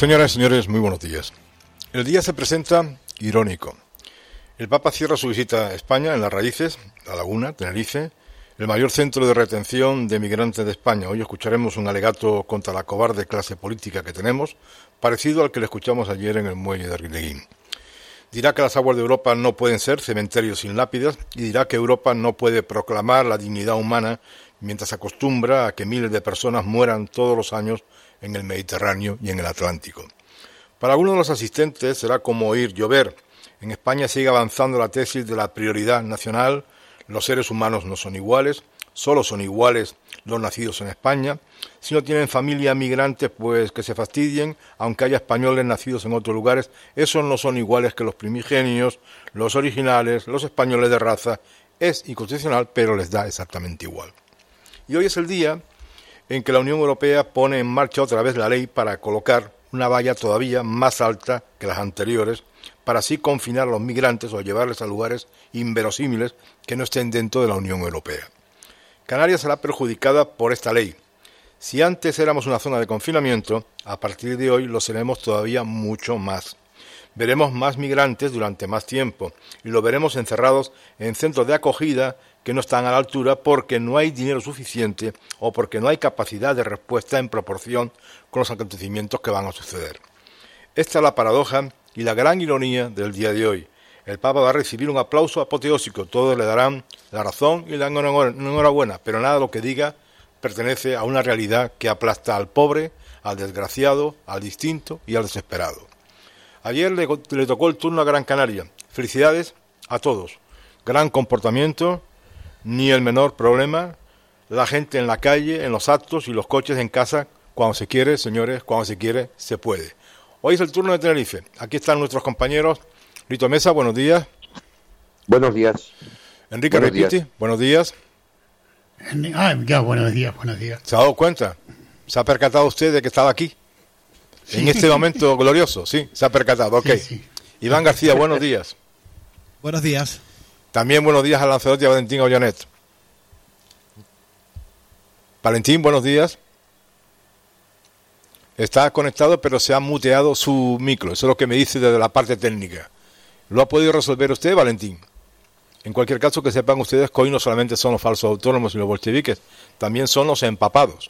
Señoras y señores, muy buenos días. El día se presenta irónico. El Papa cierra su visita a España en Las Raíces, La Laguna, Tenerife, el mayor centro de retención de migrantes de España. Hoy escucharemos un alegato contra la cobarde clase política que tenemos, parecido al que le escuchamos ayer en el muelle de Arguineguín. Dirá que las aguas de Europa no pueden ser cementerios sin lápidas y dirá que Europa no puede proclamar la dignidad humana mientras acostumbra a que miles de personas mueran todos los años en el Mediterráneo y en el Atlántico. Para algunos de los asistentes será como oír llover. En España sigue avanzando la tesis de la prioridad nacional. Los seres humanos no son iguales, solo son iguales los nacidos en España. Si no tienen familia migrante, pues que se fastidien, aunque haya españoles nacidos en otros lugares, esos no son iguales que los primigenios, los originales, los españoles de raza. Es inconstitucional, pero les da exactamente igual. Y hoy es el día en que la Unión Europea pone en marcha otra vez la ley para colocar una valla todavía más alta que las anteriores, para así confinar a los migrantes o llevarles a lugares inverosímiles que no estén dentro de la Unión Europea. Canarias será perjudicada por esta ley. Si antes éramos una zona de confinamiento, a partir de hoy lo seremos todavía mucho más. Veremos más migrantes durante más tiempo y lo veremos encerrados en centros de acogida que no están a la altura porque no hay dinero suficiente o porque no hay capacidad de respuesta en proporción con los acontecimientos que van a suceder. Esta es la paradoja y la gran ironía del día de hoy. El Papa va a recibir un aplauso apoteósico, todos le darán la razón y la enhorabuena, pero nada de lo que diga pertenece a una realidad que aplasta al pobre, al desgraciado, al distinto y al desesperado. Ayer le tocó el turno a Gran Canaria. Felicidades a todos. Gran comportamiento, ni el menor problema. La gente en la calle, en los actos y los coches en casa, cuando se quiere, señores, cuando se quiere, se puede. Hoy es el turno de Tenerife. Aquí están nuestros compañeros. Rito Mesa, buenos días. Buenos días. Enrique Repiti, buenos días. Buenos días. ¿Se ha dado cuenta? ¿Se ha percatado usted de que estaba aquí? Sí. En este momento glorioso, sí, se ha percatado, ok. Sí. Iván García, buenos días. Buenos días. También buenos días a Lanzarote y a Valentín Ollonet. Valentín, buenos días. Está conectado, pero se ha muteado su micro. Eso es lo que me dice desde la parte técnica. ¿Lo ha podido resolver usted, Valentín? En cualquier caso, que sepan ustedes que hoy no solamente son los falsos autónomos y los bolcheviques, también son los empapados.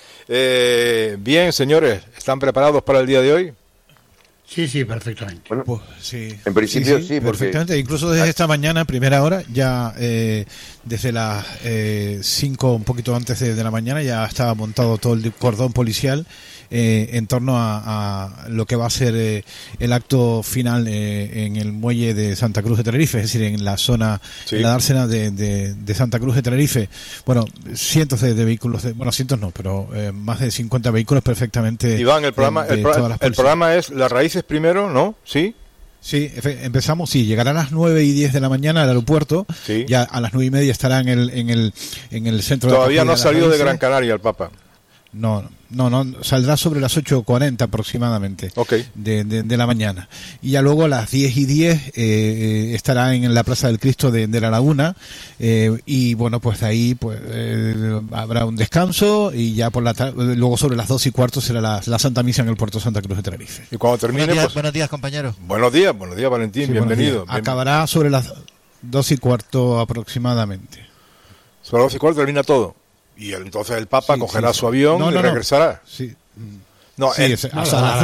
Bien, señores, ¿están preparados para el día de hoy? Sí, perfectamente. Bueno, pues, sí. En principio sí, perfectamente. Incluso desde esta mañana, primera hora, ya desde las 5, un poquito antes de la mañana, ya estaba montado todo el cordón policial en torno a lo que va a ser el acto final en el muelle de Santa Cruz de Tenerife, es decir, en la zona, en la dársena de Santa Cruz de Tenerife. Bueno, cientos de vehículos, cientos no, pero más de 50 vehículos perfectamente. Iván, el programa es Las Raíces primero, ¿no? ¿Sí? Sí, empezamos, llegará a las 9:10 de la mañana al aeropuerto, sí. Ya a las 9:30 estará en el centro. Todavía no ha salido de Gran Canaria el Papa. No, saldrá sobre las 8:40 aproximadamente, okay, de la mañana. Y ya luego a las 10:10 estará en la Plaza del Cristo de La Laguna, y bueno, pues de ahí habrá un descanso y ya por la tarde, luego sobre las 2:15 será la Santa Misa en el puerto Santa Cruz de Tenerife. Y cuando termine, buenos días, compañeros. Buenos días, Valentín, sí, bienvenido. Acabará sobre las 2:15 aproximadamente. Sobre las 2:15 termina todo. Y entonces el Papa cogerá su avión y regresará. Sí. Se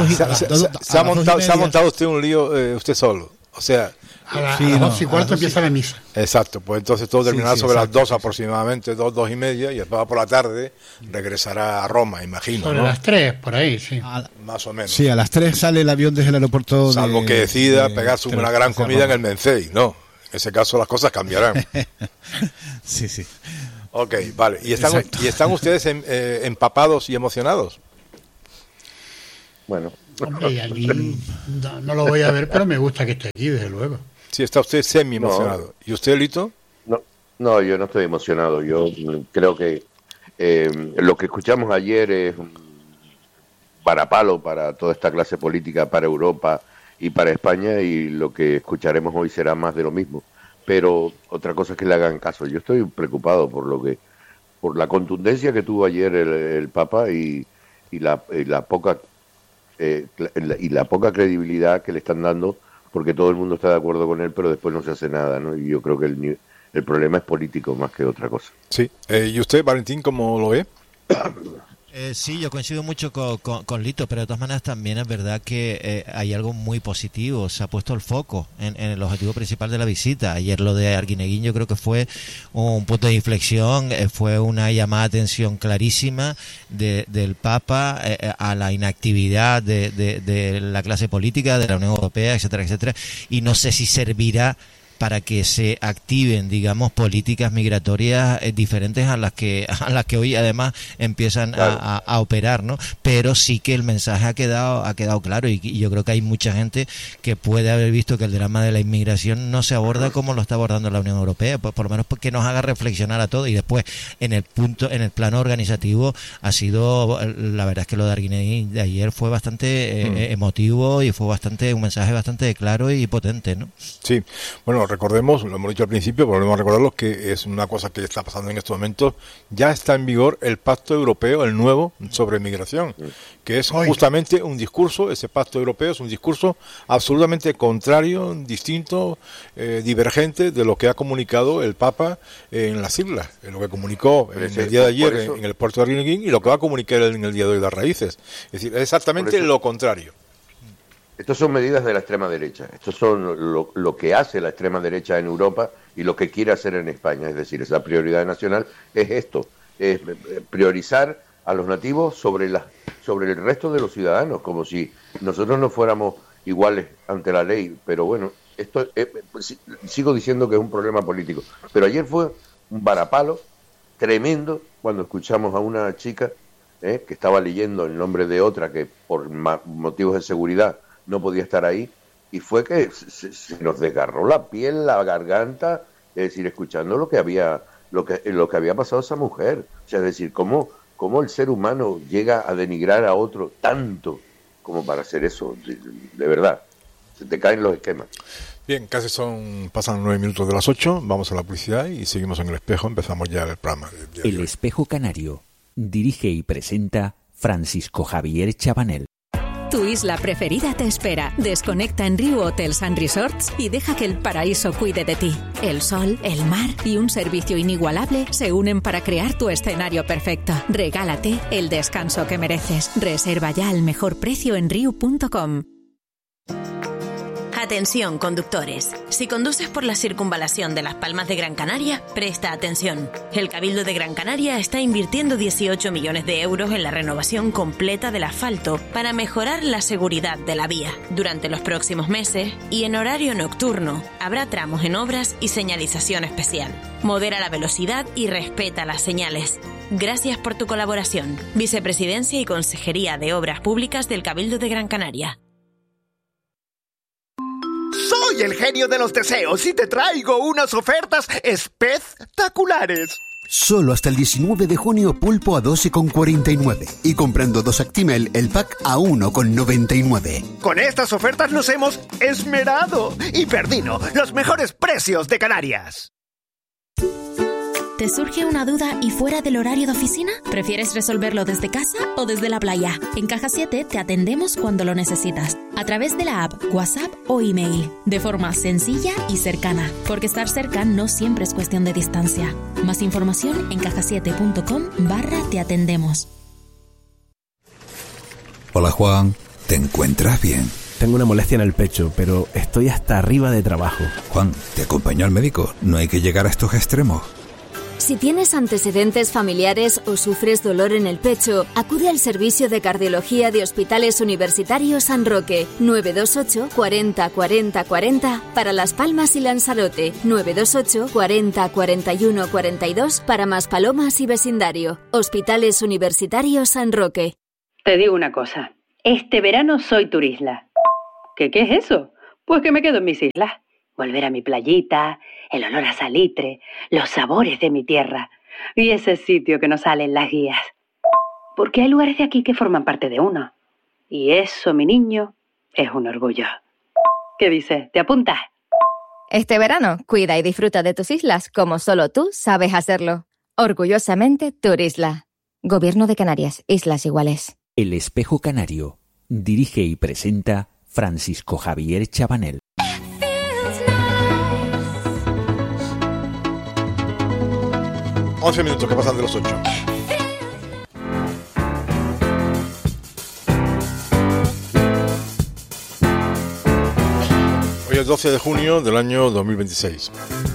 ha montado usted un lío usted solo. O sea, a las 2:15 empieza la misa. Exacto, pues entonces todo terminará sobre las 2 aproximadamente, 2:30, y el Papa por la tarde regresará a Roma, imagino. Sobre las 3, por ahí, sí. Más o menos. Sí, a las 3 sale el avión desde el aeropuerto. Salvo que decida pegarse una gran comida en el Mencey, ¿no? En ese caso las cosas cambiarán. Sí. Ok, vale. ¿Y están ustedes empapados y emocionados? Bueno. Hombre, allí no lo voy a ver, pero me gusta que esté aquí, desde luego. Sí, está usted semi-emocionado. No. ¿Y usted, Lito? No, yo no estoy emocionado. Yo creo que lo que escuchamos ayer es un varapalo para toda esta clase política, para Europa y para España, y lo que escucharemos hoy será más de lo mismo. Pero otra cosa es que le hagan caso. Yo estoy preocupado por la contundencia que tuvo ayer el Papa y la poca y la poca credibilidad que le están dando, porque todo el mundo está de acuerdo con él, pero después no se hace nada, ¿no? Y yo creo que el problema es político más que otra cosa. Sí. ¿Y usted, Valentín, cómo lo ve? Sí, yo coincido mucho con Lito, pero de todas maneras también es verdad que hay algo muy positivo. Se ha puesto el foco en el objetivo principal de la visita. Ayer lo de Arguineguín yo creo que fue un punto de inflexión, fue una llamada de atención clarísima del Papa a la inactividad de la clase política, de la Unión Europea, etcétera, etcétera. Y no sé si servirá para que se activen, digamos, políticas migratorias diferentes a las que hoy además empiezan a operar, ¿no? Pero sí que el mensaje ha quedado claro, y yo creo que hay mucha gente que puede haber visto que el drama de la inmigración no se aborda como lo está abordando la Unión Europea, pues por lo menos que nos haga reflexionar a todos. Y después en el plano organizativo ha sido, la verdad es que lo de Arguineguín de ayer fue bastante emotivo, y fue un mensaje bastante claro y potente, ¿no? Sí, bueno, recordemos, lo hemos dicho al principio, pero volvemos a recordarlo, que es una cosa que está pasando en estos momentos. Ya está en vigor el Pacto Europeo, el nuevo, sobre migración, que es justamente un discurso, ese Pacto Europeo es un discurso absolutamente contrario, distinto, divergente de lo que ha comunicado el Papa en las islas, en lo que comunicó en el día de ayer en el puerto de Arguineguín, y lo que va a comunicar en el día de hoy las raíces. Es decir, es exactamente lo contrario. Estas son medidas de la extrema derecha. Estos son lo que hace la extrema derecha en Europa y lo que quiere hacer en España. Es decir, esa prioridad nacional es esto, es priorizar a los nativos sobre el resto de los ciudadanos, como si nosotros no fuéramos iguales ante la ley. Pero bueno, esto sigo diciendo que es un problema político. Pero ayer fue un varapalo tremendo cuando escuchamos a una chica que estaba leyendo el nombre de otra que por motivos de seguridad no podía estar ahí, y fue que se nos desgarró la piel, la garganta, es decir, escuchando lo que había pasado a esa mujer. O sea, es decir, cómo el ser humano llega a denigrar a otro tanto como para hacer eso. De verdad, se te caen los esquemas. Bien, pasan 9 minutos de las 8, vamos a la publicidad y seguimos en El Espejo. Empezamos ya el programa. El Espejo Canario. Dirige y presenta Francisco Javier Chabanel. Tu isla preferida te espera. Desconecta en Riu Hotels and Resorts y deja que el paraíso cuide de ti. El sol, el mar y un servicio inigualable se unen para crear tu escenario perfecto. Regálate el descanso que mereces. Reserva ya al mejor precio en riu.com. Atención, conductores. Si conduces por la circunvalación de Las Palmas de Gran Canaria, presta atención. El Cabildo de Gran Canaria está invirtiendo 18 millones de euros en la renovación completa del asfalto para mejorar la seguridad de la vía. Durante los próximos meses y en horario nocturno, habrá tramos en obras y señalización especial. Modera la velocidad y respeta las señales. Gracias por tu colaboración. Vicepresidencia y Consejería de Obras Públicas del Cabildo de Gran Canaria. Soy el genio de los deseos y te traigo unas ofertas espectaculares. Solo hasta el 19 de junio pulpo a 12,49 y comprando 2 Actimel el pack a 1,99. Con estas ofertas nos hemos esmerado. Hiperdino, los mejores precios de Canarias. ¿Te surge una duda y fuera del horario de oficina? ¿Prefieres resolverlo desde casa o desde la playa? En Caja 7 te atendemos cuando lo necesitas, a través de la app, WhatsApp o email, de forma sencilla y cercana, porque estar cerca no siempre es cuestión de distancia. Más información en cajasiete.com/te atendemos. Hola Juan, ¿te encuentras bien? Tengo una molestia en el pecho, pero estoy hasta arriba de trabajo. Juan, te acompaño al médico, no hay que llegar a estos extremos. Si tienes antecedentes familiares o sufres dolor en el pecho, acude al servicio de cardiología de Hospitales Universitarios San Roque, 928 40 40 40 para Las Palmas y Lanzarote, 928 40 41 42 para Maspalomas y vecindario. Hospitales Universitarios San Roque. Te digo una cosa, este verano soy turisla. ¿Qué es eso? Pues que me quedo en mis islas. Volver a mi playita, el olor a salitre, los sabores de mi tierra y ese sitio que nos sale en las guías. Porque hay lugares de aquí que forman parte de uno. Y eso, mi niño, es un orgullo. ¿Qué dices? ¿Te apuntas? Este verano, cuida y disfruta de tus islas como solo tú sabes hacerlo. Orgullosamente, Turisla. Gobierno de Canarias, Islas Iguales. El Espejo Canario. Dirige y presenta Francisco Javier Chabanel. 11 minutos que pasan de los 8. Hoy es 12 de junio del año 2026.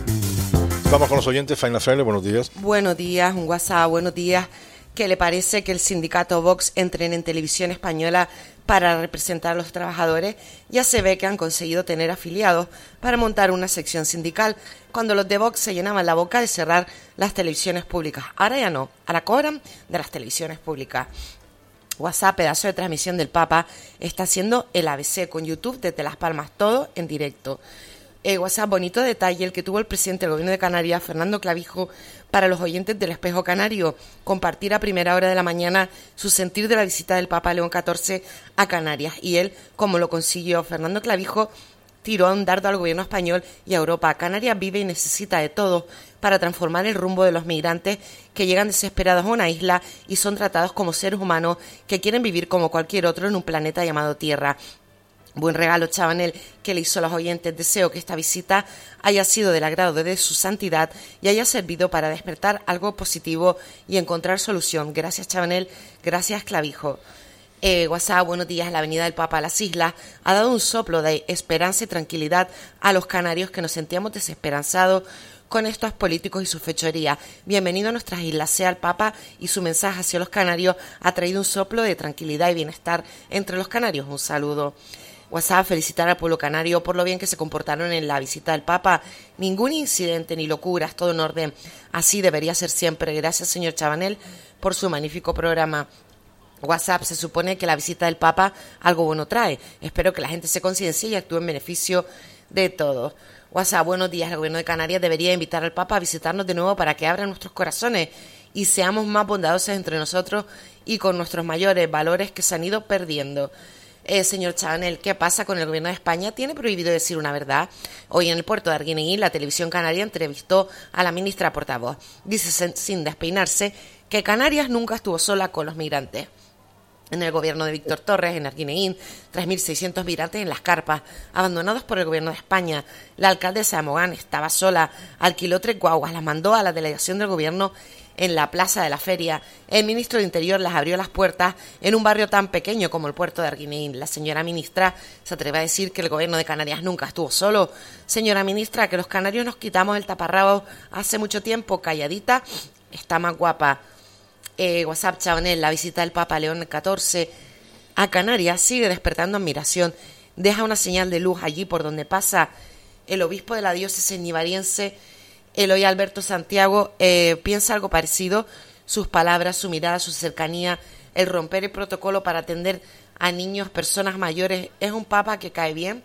Estamos con los oyentes. Faina Fraile, buenos días. Buenos días, un WhatsApp, buenos días. ¿Qué le parece que el sindicato Vox entren en Televisión Española para representar a los trabajadores? Ya se ve que han conseguido tener afiliados para montar una sección sindical, cuando los de Vox se llenaban la boca de cerrar las televisiones públicas. Ahora ya no, ahora cobran de las televisiones públicas. WhatsApp, pedazo de transmisión del Papa, está haciendo el ABC con YouTube desde Las Palmas, todo en directo. WhatsApp, bonito detalle el que tuvo el presidente del Gobierno de Canarias, Fernando Clavijo, para los oyentes del Espejo Canario, compartir a primera hora de la mañana su sentir de la visita del Papa León XIV a Canarias. Y él, como lo consiguió, Fernando Clavijo tiró un dardo al gobierno español y a Europa. Canarias vive y necesita de todo para transformar el rumbo de los migrantes que llegan desesperados a una isla y son tratados como seres humanos que quieren vivir como cualquier otro en un planeta llamado Tierra. Buen regalo, Chabanel, que le hizo a los oyentes. Deseo que esta visita haya sido del agrado de su santidad y haya servido para despertar algo positivo y encontrar solución. Gracias, Chabanel. Gracias, Clavijo. WhatsApp, buenos días. La venida del Papa a las islas ha dado un soplo de esperanza y tranquilidad a los canarios que nos sentíamos desesperanzados con estos políticos y su fechoría. Bienvenido a nuestras islas. Sea el Papa y su mensaje hacia los canarios ha traído un soplo de tranquilidad y bienestar entre los canarios. Un saludo. WhatsApp, felicitar al pueblo canario por lo bien que se comportaron en la visita del Papa. Ningún incidente ni locuras, todo en orden. Así debería ser siempre. Gracias, señor Chabanel, por su magnífico programa. WhatsApp, se supone que la visita del Papa algo bueno trae. Espero que la gente se conciencie y actúe en beneficio de todos. WhatsApp, buenos días. El Gobierno de Canarias debería invitar al Papa a visitarnos de nuevo para que abran nuestros corazones y seamos más bondadosos entre nosotros y con nuestros mayores valores que se han ido perdiendo. Señor Chabanel, ¿qué pasa con el Gobierno de España? ¿Tiene prohibido decir una verdad? Hoy en el puerto de Arguineguín, la televisión canaria entrevistó a la ministra portavoz. Dice sin despeinarse que Canarias nunca estuvo sola con los migrantes. En el gobierno de Víctor Torres, en Arguineguín, 3.600 migrantes en las carpas, abandonados por el Gobierno de España. La alcaldesa de Mogán estaba sola, alquiló 3 guaguas, las mandó a la delegación del Gobierno en la plaza de la feria. El ministro de Interior las abrió las puertas en un barrio tan pequeño como el puerto de Arguineguín. La señora ministra se atreve a decir que el Gobierno de Canarias nunca estuvo solo. Señora ministra, que los canarios nos quitamos el taparrabos hace mucho tiempo. Calladita, está más guapa. WhatsApp, Chabanel, la visita del Papa León XIV a Canarias sigue despertando admiración. Deja una señal de luz allí por donde pasa. El obispo de la diócesis nivariense, Eloy Alberto Santiago, piensa algo parecido. Sus palabras, su mirada, su cercanía, el romper el protocolo para atender a niños, personas mayores. Es un Papa que cae bien.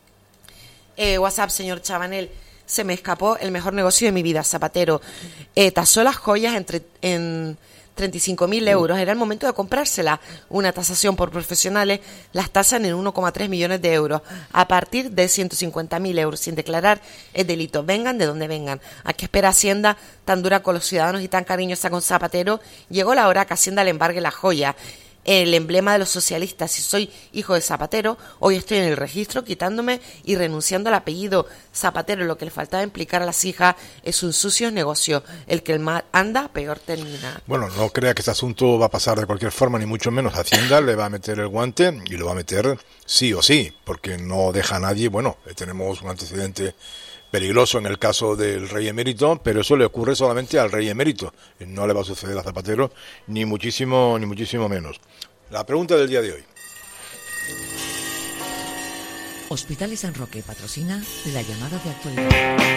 WhatsApp, señor Chabanel, se me escapó el mejor negocio de mi vida, Zapatero. Tasó las joyas en 35.000 euros. Era el momento de comprársela. Una tasación por profesionales las tasan en 1,3 millones de euros. A partir de 150.000 euros sin declarar es delito. Vengan de donde vengan. ¿A qué espera Hacienda tan dura con los ciudadanos y tan cariñosa con Zapatero? Llegó la hora que Hacienda le embargue la joya. El emblema de los socialistas. Si soy hijo de Zapatero, hoy estoy en el registro quitándome y renunciando al apellido Zapatero. Lo que le faltaba implicar a las hijas es un sucio negocio. El que el mal anda, peor termina. Bueno, no crea que este asunto va a pasar de cualquier forma, ni mucho menos. Hacienda le va a meter el guante y lo va a meter sí o sí, porque no deja a nadie. Bueno, tenemos un antecedente peligroso en el caso del rey emérito, pero eso le ocurre solamente al rey emérito. No le va a suceder a Zapatero, ni muchísimo menos. La pregunta del día de hoy. Hospitales San Roque patrocina la llamada de actualidad.